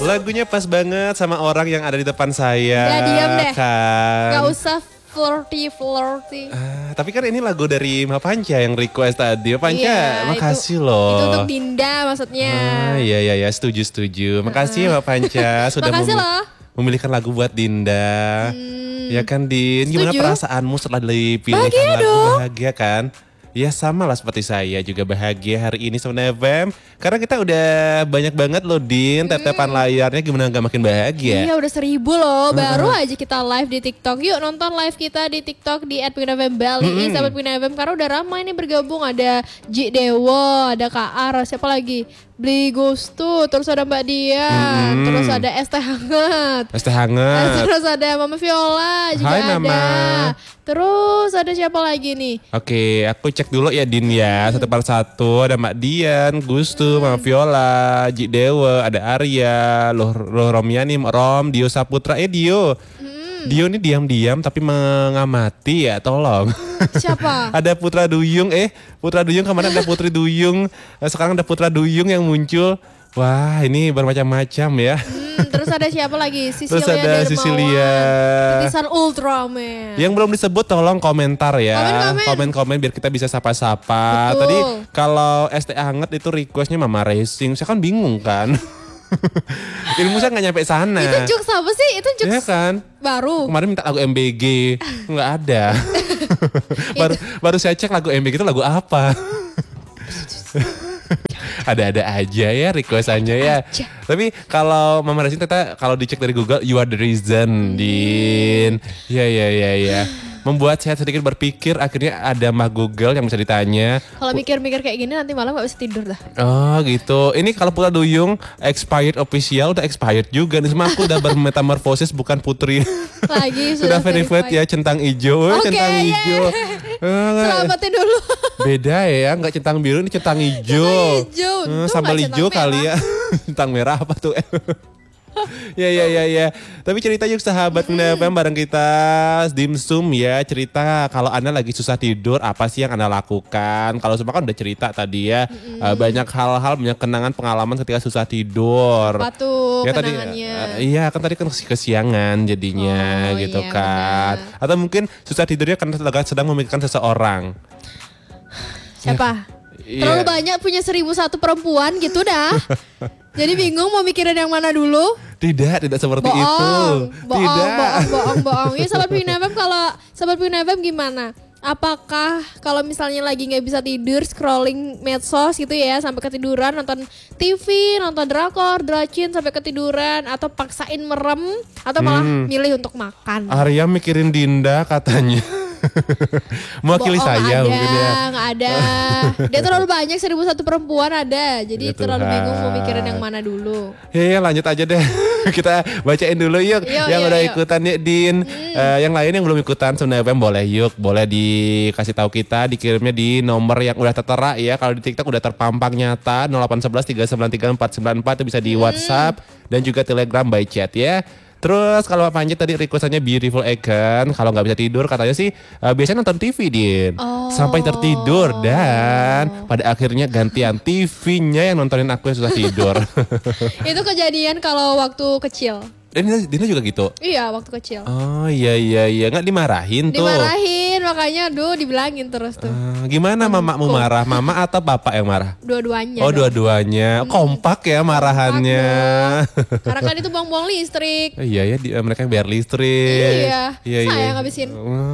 Lagunya pas banget sama orang yang ada di depan saya. Udah diam deh. Kan. Gak usah flirty. Tapi kan ini lagu dari Ma Panca yang request tadi. Ma Panca, Iya, makasih loh. Itu untuk Dinda maksudnya. Iya, setuju. Makasih Ma Panca sudah Makasih loh. memilihkan lagu buat Dinda. Ya kan Din, gimana Setuju. perasaanmu setelah dipilihkan Bahagia lagu? dong. Bahagia kan? Ya sama lah seperti saya juga bahagia hari ini sama FM. Karena kita udah banyak banget loh Din, tap-tapan layarnya gimana gak makin bahagia. Iya udah 1000 loh, baru aja kita live di TikTok. Yuk nonton live kita di TikTok di @pinfm_bali, sahabat Pinfm. Karena udah ramai nih bergabung, ada Ji Dewo, ada Kak Ar, siapa lagi? Beli Gustu, terus ada Mbak Dian, terus ada Es Teh Hangat. Es teh hangat. Terus ada Mama Viola juga Hai, ada. Mama. Terus ada siapa lagi nih? Oke, aku cek dulu ya Din ya. Satu per satu ada Mbak Dian, Gustu, Mama Viola, Ji Dewa, ada Arya, Loh Romiani, Rom, Dio Saputra. Dio. Dio ini diam-diam tapi mengamati ya, tolong. Siapa? Ada Putra Duyung, Putra Duyung kemarin ada Putri Duyung, sekarang ada Putra Duyung yang muncul. Wah, ini bermacam-macam ya. Terus ada siapa lagi? Terus Sisilia ada Dermawan, Sisilia. Titisan Ultraman. Yang belum disebut tolong komentar ya. Komen. Komen biar kita bisa sapa-sapa. Betul. Tadi kalau ST Hangat itu requestnya Mama Racing. Saya kan bingung kan. Ilmu saya gak nyampe sana. Itu jokes apa sih? Itu jokes Ya kan. baru. Kemarin minta lagu MBG. Nggak ada. baru saya cek lagu MBG itu lagu apa. Ada-ada aja ya requestannya ya. Tapi kalau Mama Racing ternyata kalau dicek dari Google you are the reason Din. Ya. Membuat saya sedikit berpikir akhirnya ada Mah Google yang bisa ditanya. Kalau mikir-mikir kayak gini nanti malam gak bisa tidur dah. Oh gitu. Ini kalau Putra Duyung expired official udah expired juga nih. Semua aku udah bermetamorfosis bukan putri. Lagi Sudah verified ya centang hijau. Oke, Centang hijau. Selamatin dulu. Beda ya, nggak centang biru ini centang hijau. hijau. Untung Sambal nggak hijau centang kali ya. Centang merah apa tuh? Ya. Tapi cerita yuk sahabat FM bareng kita Dimsum ya. Cerita kalau Anda lagi susah tidur apa sih yang Anda lakukan? Kalau semua kan udah cerita tadi ya. Banyak hal-hal, banyak kenangan pengalaman ketika susah tidur. Apa tuh Ya tadi kenangannya? iya kan tadi kan kesiangan jadinya Oh, gitu iya, kan. benar. Atau mungkin susah tidurnya karena sedang memikirkan seseorang. Siapa? Iya. Terlalu banyak punya 1001 perempuan gitu dah. Jadi bingung mau mikirin yang mana dulu. Tidak seperti itu. Tidak. Bohong. Ya sahabat PinFM, kalau sahabat PinFM gimana? Apakah kalau misalnya lagi nggak bisa tidur scrolling medsos gitu ya sampai ketiduran, nonton TV, nonton drakor, dracin sampai ketiduran, atau paksain merem, atau malah milih untuk makan? Arya mikirin Dinda katanya. Mewakili Bohong, saya nggak mungkin ya. Nggak ada. Dia terlalu banyak 1001 perempuan ada. Jadi Ya terlalu Tuhan. bingung mau mikirin yang mana dulu. Ya lanjut aja deh. Kita bacain dulu yuk. Yang udah ikutan ya Din. Yang lain yang belum ikutan sebenarnya boleh yuk. Boleh dikasih tahu kita. Dikirimnya di nomor yang udah tertera ya. Kalau di TikTok udah terpampang nyata. 0811 393 494 itu bisa di WhatsApp. Dan juga Telegram by chat ya. Terus kalau Pak Panji tadi requestannya Beautiful Icon. Kalau nggak bisa tidur katanya sih biasanya nonton TV Din. Sampai tertidur dan pada akhirnya gantian TV-nya yang nontonin aku yang susah tidur. Itu kejadian kalau waktu kecil. Dina juga gitu? Iya, waktu kecil. Oh iya. Nggak dimarahin tuh? Dimarahin, makanya dibilangin terus tuh. Gimana mamamu marah? Mama atau bapak yang marah? Dua-duanya. Oh dong. dua-duanya. Kompak ya marahannya. Karena kan itu buang-buang listrik. Iya ya mereka yang bayar listrik. Iya. Sayang habisin.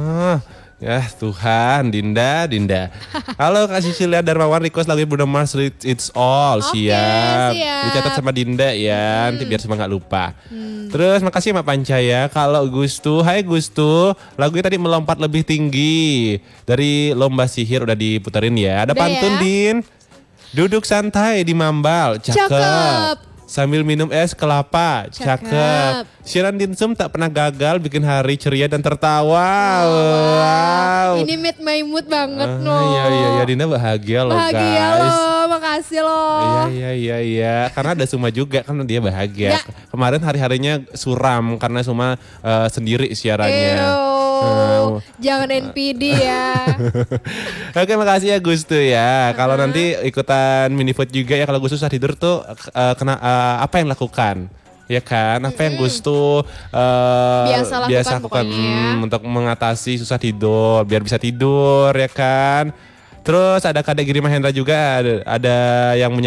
Ya Tuhan, Dinda. Halo Kak Sisilia Darmawan request lagu Bruno Mars It's All. Oke, siap. siap. Dicatat sama Dinda ya, nanti biar semua gak lupa. Terus makasih Mbak Panca ya. Kalau Gustu, hai Gustu, lagunya tadi melompat lebih tinggi. Dari Lomba Sihir udah diputerin ya. Ada Udah pantun ya. Din. Duduk santai di Mambal, cakep. Sambil minum es kelapa, cakep. Siaran Dimsum tak pernah gagal bikin hari ceria dan tertawa. Wow. Ini meet my mood banget Iya, Dinda bahagia loh Bahagia guys. loh, makasih loh. Iya. Karena ada Suma juga kan dia bahagia. Ya. Kemarin hari-harinya suram karena Suma sendiri siarannya. Jangan NPD ya. Oke, makasih ya Gustu ya. Kalau nanti ikutan mini food juga ya, kalau Gustu susah tidur tuh apa yang lakukan? ya kan? Apa yang Gus tuh Biasa lakukan pokoknya ya. untuk mengatasi susah tidur, biar bisa tidur ya kan? Terus ada Kadek Giri Mahendra juga ada yang